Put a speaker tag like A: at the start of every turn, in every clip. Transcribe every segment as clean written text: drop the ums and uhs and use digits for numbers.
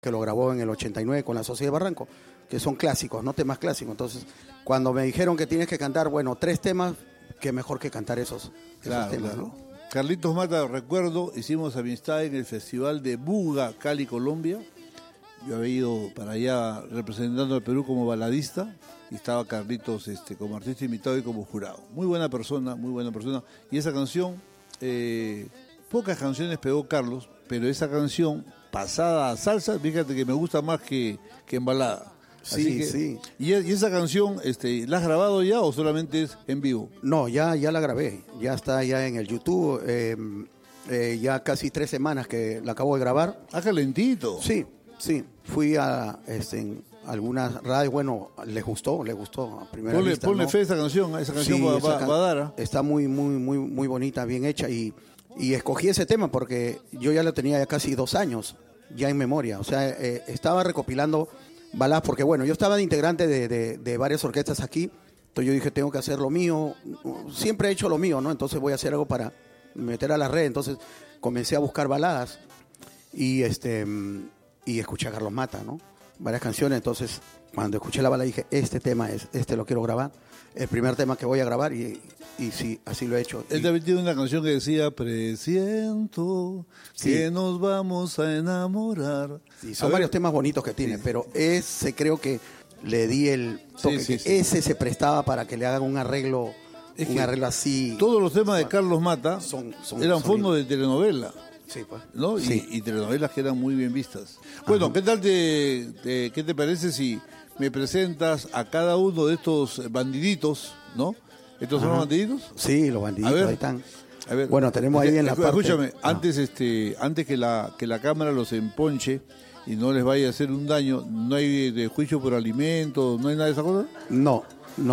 A: que lo grabó en el 89 con la Sociedad de Barranco, que son clásicos, no temas clásicos. Entonces, cuando me dijeron que tienes que cantar, bueno, 3 temas, qué mejor que cantar esos
B: Claro,
A: temas,
B: claro.
A: ¿no?
B: Carlitos Mata, recuerdo, hicimos amistad en el Festival de Buga, Cali, Colombia. Yo había ido para allá representando al Perú como baladista y estaba Carlitos como artista invitado y como jurado. Muy buena persona, muy buena persona. Y esa canción, pocas canciones pegó Carlos, pero esa canción pasada a salsa, fíjate que me gusta más que en balada. Así que,
A: Sí.
B: ¿Y esa canción, la has grabado ya o solamente es en vivo?
A: No, ya la grabé, ya está ya en el YouTube, ya casi 3 semanas que la acabo de grabar.
B: Ah, calentito.
A: Sí, fui a en algunas radios, bueno, les gustó a primera vista.
B: Ponle
A: ¿no?
B: fe a esa canción
A: Sí,
B: va a dar. ¿Ah?
A: Está muy bonita, bien hecha y escogí ese tema porque yo ya lo tenía ya casi 2 años ya en memoria, o sea, estaba recopilando baladas porque bueno, yo estaba de integrante de varias orquestas aquí, entonces yo dije tengo que hacer lo mío, siempre he hecho lo mío, ¿no? Entonces voy a hacer algo para meter a la red, entonces comencé a buscar baladas y escuché a Carlos Mata, ¿no? Varias canciones, entonces cuando escuché la balada dije, este tema lo quiero grabar, el primer tema que voy a grabar y sí, así lo he hecho.
B: Él también tiene una canción que decía, presiento que nos vamos a enamorar.
A: Sí, son varios temas bonitos que tiene, pero ese creo que le di el toque,
B: Sí.
A: ese se prestaba para que le hagan un arreglo, arreglo así.
B: Todos los temas de Carlos Mata eran fondos de telenovela.
A: Sí, pues.
B: ¿No?
A: Sí.
B: Y telenovelas que eran muy bien vistas. Bueno,
A: Ajá.
B: ¿qué tal qué te parece si me presentas a cada uno de estos bandiditos, ¿no? ¿Estos son los bandiditos?
A: Sí, los bandiditos,
B: A ver,
A: ahí están.
B: A ver,
A: Bueno, tenemos ahí en la parte...
B: Escúchame, antes que la cámara los emponche y no les vaya a hacer un daño, ¿no hay de juicio por alimentos, no hay nada de esa cosa?
A: No.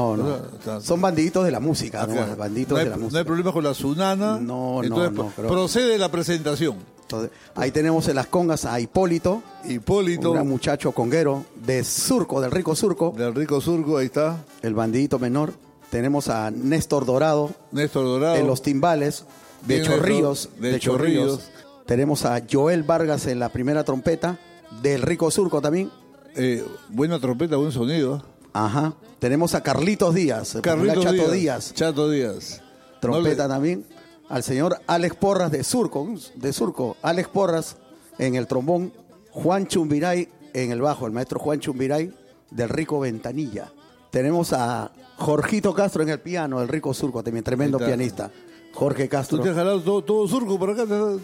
A: Son bandiditos de la música, ¿no?
B: Claro.
A: Bandiditos de la música.
B: No hay problema con la sunana.
A: No,
B: Entonces,
A: pero...
B: procede la presentación.
A: Entonces, ahí tenemos en las congas a Hipólito, un gran muchacho conguero de Surco, del Rico Surco.
B: Del Rico Surco, ahí está.
A: El bandidito menor. Tenemos a Néstor Dorado. En los timbales, de Chorrillos. Tenemos a Joel Vargas en la primera trompeta, del Rico Surco también.
B: Buena trompeta, buen sonido.
A: Ajá. Tenemos a Carlitos Díaz, Chato Díaz.
B: Chato Díaz.
A: Trompeta también. Al señor Alex Porras de Surco. Alex Porras en el trombón. Juan Chumbiray en el bajo, el maestro Juan Chumbiray del Rico Ventanilla. Tenemos a Jorgito Castro en el piano, del Rico Surco también, tremendo pianista. Jorge Castro.
B: ¿Tú te has jalado todo Surco por acá?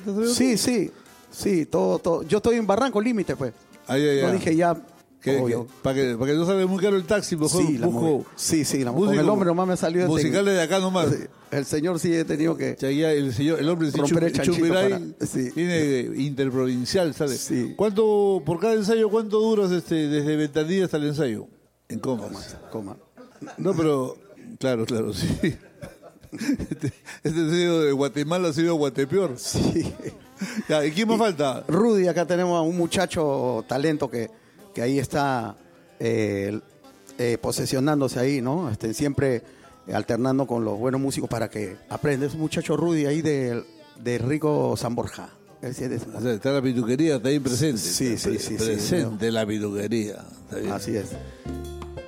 A: Sí, todo. Yo estoy en Barranco Límite, pues.
B: No
A: dije ya.
B: Para que no salga muy caro el taxi, mejor busco.
A: Con el hombre nomás me salió.
B: Musicales de acá nomás.
A: El señor sí he tenido que.
B: El hombre Chumbiray tiene interprovincial, ¿sabes?
A: Sí.
B: ¿Cuánto, por cada ensayo, cuánto duras desde Ventanilla hasta el ensayo? En comas. No, pero, claro, sí. Este sido de Guatemala ha sido Guatepeor.
A: Sí.
B: ¿Y quién más falta?
A: Rudy, acá tenemos a un muchacho talento que ahí está posesionándose ahí, ¿no? Siempre alternando con los buenos músicos para que aprenda. Es un muchacho Rudy ahí de Rico San Borja.
B: Está la pituquería, está ahí presente.
A: Sí.
B: Presente la pituquería.
A: Así es.